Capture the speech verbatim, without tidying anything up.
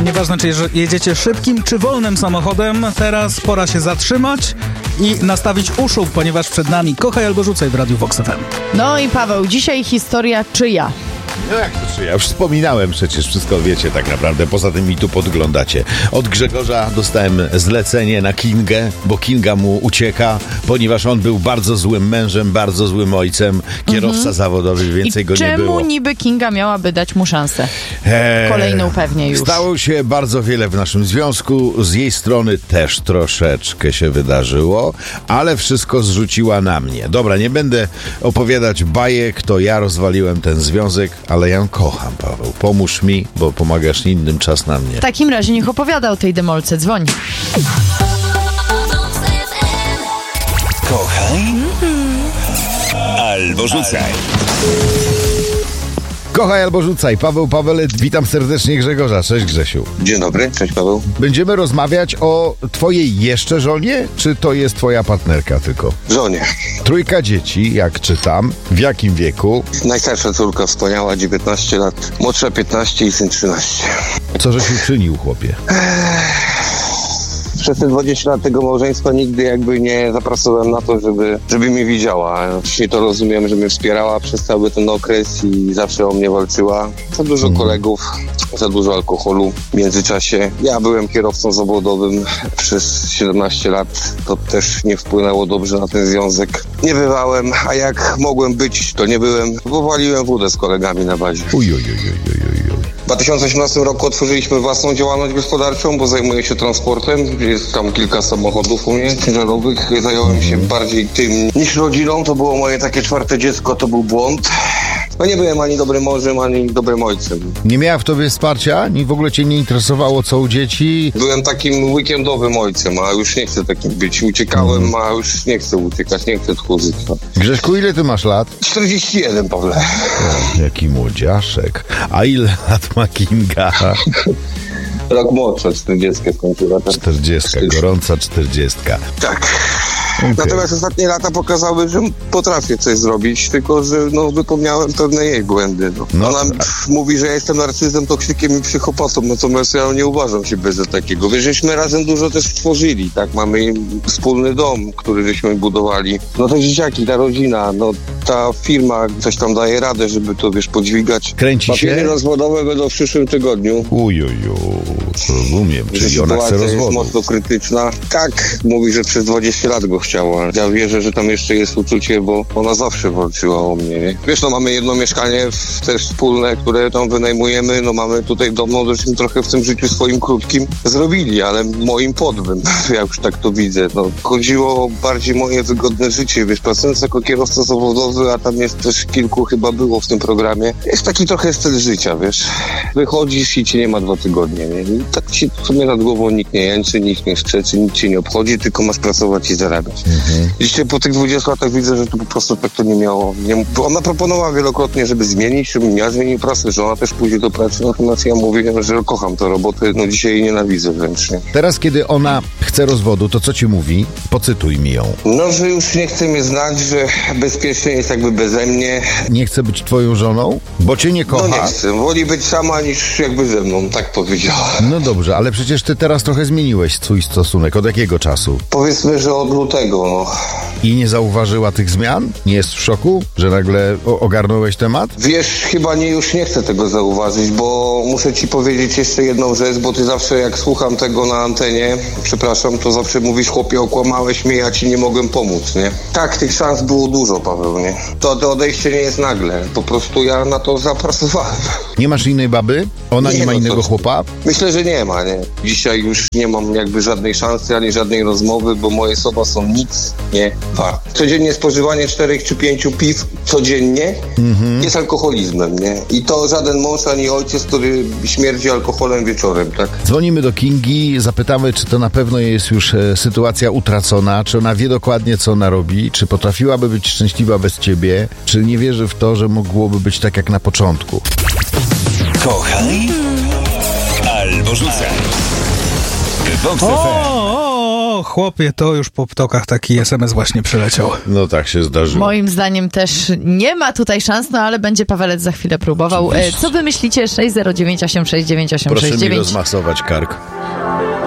Nieważne, czy jedziecie szybkim, czy wolnym samochodem, teraz pora się zatrzymać i nastawić uszu, ponieważ przed nami Kochaj albo Rzucaj w Radiu Vox F M. No i Paweł, dzisiaj historia czyja? No jak to czy ja już wspominałem, przecież wszystko wiecie tak naprawdę, poza tym mi tu podglądacie. Od Grzegorza dostałem zlecenie na Kingę, bo Kinga mu ucieka, ponieważ on był bardzo złym mężem, bardzo złym ojcem, kierowca mhm. zawodowy, więcej I go nie było. czemu niby Kinga miałaby dać mu szansę? Eee, Kolejną pewnie już. Stało się bardzo wiele w naszym związku, z jej strony też troszeczkę się wydarzyło, ale wszystko zrzuciła na mnie. Dobra, nie będę opowiadać bajek, to ja rozwaliłem ten związek, ale ja ją kocham, Paweł. Pomóż mi, bo pomagasz innym, czas na mnie. W takim razie niech opowiada o tej demolce. Dzwoń. Kochaj albo rzucaj. Kochaj albo rzucaj. Paweł Pawelet, witam serdecznie Grzegorza. Cześć Grzesiu. Dzień dobry, cześć Paweł. Będziemy rozmawiać o twojej jeszcze żonie, czy to jest twoja partnerka tylko? Żonie. Trójka dzieci, jak czytam. W jakim wieku? Najstarsza córka wspaniała, dziewiętnaście lat. Młodsza piętnaście i syn trzynaście. Co żeś uczynił, chłopie? Przez te dwadzieścia lat tego małżeństwa nigdy jakby nie zapracowałem na to, żeby, żeby mnie widziała. Dzisiaj to rozumiem, że mnie wspierała przez cały ten okres i zawsze o mnie walczyła. Za dużo mm. kolegów, za dużo alkoholu w międzyczasie. Ja byłem kierowcą zawodowym przez siedemnaście lat. To też nie wpłynęło dobrze na ten związek. Nie bywałem, a jak mogłem być, to nie byłem, bo waliłem wódę z kolegami na bazie. Uj, uj, uj, uj, uj. W dwa tysiące osiemnastym roku otworzyliśmy własną działalność gospodarczą, bo zajmuję się transportem. Jest tam kilka samochodów u mnie ciężarowych. Zająłem się bardziej tym niż rodziną. To było moje takie czwarte dziecko, to był błąd. No nie byłem ani dobrym mężem, ani dobrym ojcem. Nie miała w tobie wsparcia? Nie, w ogóle cię nie interesowało, co u dzieci? Byłem takim weekendowym ojcem, a już nie chcę takim być. Uciekałem, mm. a już nie chcę uciekać, nie chcę tchórzyć. Grześku, ile ty masz lat? czterdzieści jeden, Pawle. O, jaki młodziaszek. A ile lat ma Kinga? Rok młodsza, czterdziestka skończyła. czterdziestka, gorąca czterdziestka. Tak. Okay. Natomiast ostatnie lata pokazały, że potrafię coś zrobić, tylko że no, wypomniałem pewne jej błędy. No. No, Ona a... mówi, że ja jestem narcyzem, toksikiem i psychopatą, natomiast ja nie uważam siebie za takiego. Wiesz, żeśmy razem dużo też tworzyli, tak? Mamy wspólny dom, który żeśmy budowali. No te dzieciaki, ta rodzina, no ta firma coś tam daje radę, żeby to, wiesz, podźwigać. Kręci się? Papiery rozwodowe będą w przyszłym tygodniu. Ujuju, rozumiem, czyli ona chce rozwodu. Jest mocno krytyczna. Tak, mówi, że przez dwadzieścia lat go chciała. Ja wierzę, że tam jeszcze jest uczucie, bo ona zawsze walczyła o mnie, nie? Wiesz, no mamy jedno mieszkanie w, też wspólne, które tam wynajmujemy, no mamy tutaj dom, no żeśmy trochę w tym życiu swoim krótkim zrobili, ale moim podłym, ja już tak to widzę, no. Chodziło o bardziej moje wygodne życie, wiesz, pracując jako kierowca zawodowy, a tam jest też kilku chyba było w tym programie, jest taki trochę styl życia, wiesz, wychodzisz i cię nie ma dwa tygodnie, nie? I tak ci w sumie nad głową nikt nie jęczy, nikt nie szczyczy, nikt cię nie obchodzi, tylko masz pracować i zarabiać. Mhm. Dzisiaj po tych dwudziestu latach widzę, że to po prostu tak to nie miało. Nie, ona proponowała wielokrotnie, żeby zmienić, żebym ja zmienił pracę, że ona też pójdzie do pracy, natomiast ja mówiłem, że kocham tę robotę, no dzisiaj jej nienawidzę wręcz. Nie? Teraz, kiedy ona chce rozwodu, to co ci mówi? Pocytuj mi ją. No, że już nie chce mnie znać, że bezpiecznie jest jakby beze mnie. Nie chce być twoją żoną? Bo cię nie kocha? No nie chcę, woli być sama niż jakby ze mną, tak powiedziała. No dobrze, ale przecież ty teraz trochę zmieniłeś swój stosunek. Od jakiego czasu? Powiedzmy, że od lutego, no. I nie zauważyła tych zmian? Nie jest w szoku, że nagle ogarnąłeś temat? Wiesz, chyba nie, już nie chcę tego zauważyć, bo muszę ci powiedzieć jeszcze jedną rzecz, bo ty zawsze jak słucham tego na antenie, przepraszam, to zawsze mówisz, chłopie, okłamałeś mnie, ja ci nie mogłem pomóc, nie? Tak, tych szans było dużo, Paweł, nie? To, to odejście nie jest nagle, po prostu ja na to zapracowałem. Nie masz innej baby? Ona nie, nie ma no innego to, chłopa? Myślę, że nie ma, nie? Dzisiaj już nie mam jakby żadnej szansy, ani żadnej rozmowy, bo moje słowa są nic nie warte. Codziennie spożywanie czterech czy pięciu piw codziennie mm-hmm. jest alkoholizmem, nie? I to żaden mąż ani ojciec, który śmierdzi alkoholem wieczorem, tak? Dzwonimy do Kingi, zapytamy, czy to na pewno jest już e, sytuacja utracona, czy ona wie dokładnie, co ona robi, czy potrafiłaby być szczęśliwa bez ciebie, czy nie wierzy w to, że mogłoby być tak jak na początku. Kochaj albo rzucaj. Vox F M. O, o, chłopie, to już po ptokach taki es em es właśnie przyleciał. No tak się zdarzyło. Moim zdaniem też nie ma tutaj szans, no ale będzie Pawelec za chwilę próbował. E, Co wy myślicie? sześć zero dziewięć osiem sześć dziewięć osiem Proszę sześć mi dziewięć. rozmasować kark.